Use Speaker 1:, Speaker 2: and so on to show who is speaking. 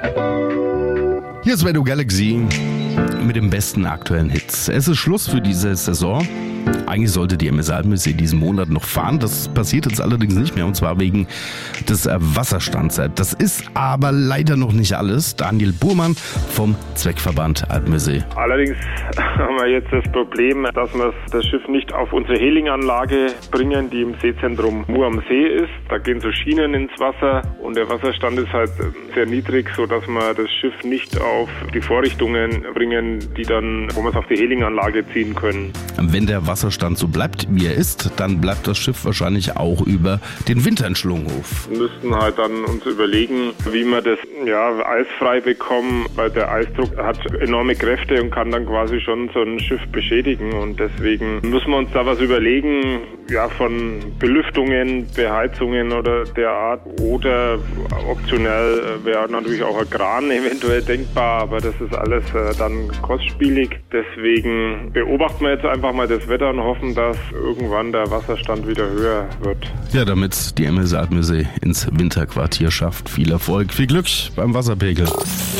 Speaker 1: Hier ist Radio Galaxy mit dem besten aktuellen Hits. Es ist Schluss für diese Saison. Eigentlich sollte die MS Alpensee diesen Monat noch fahren. Das passiert jetzt allerdings nicht mehr, und zwar wegen des Wasserstands. Das ist aber leider noch nicht alles. Daniel Burmann vom Zweckverband Alpensee.
Speaker 2: Allerdings haben wir jetzt das Problem, dass wir das Schiff nicht auf unsere Helinganlage bringen, die im Seezentrum Mur am See ist. Da gehen so Schienen ins Wasser und der Wasserstand ist halt sehr niedrig, sodass wir das Schiff nicht auf die Vorrichtungen bringen, wo wir es auf die Helinganlage ziehen können.
Speaker 1: Wenn der Wasserstand so bleibt, wie er ist, dann bleibt das Schiff wahrscheinlich auch über den Winter in Schlunghof.
Speaker 2: Wir müssten halt dann uns überlegen, wie wir das eisfrei bekommen, weil der Eisdruck hat enorme Kräfte und kann dann quasi schon so ein Schiff beschädigen, und deswegen müssen wir uns da was überlegen, von Belüftungen, Beheizungen oder der Art, oder optionell wäre natürlich auch ein Kran eventuell denkbar, aber das ist alles dann kostspielig. Deswegen beobachten wir jetzt einfach mal das Wetter und hoffen, dass irgendwann der Wasserstand wieder höher wird.
Speaker 1: Ja, damit die MS Alpensee ins Winterquartier schafft. Viel Erfolg, viel Glück beim Wasserpegel.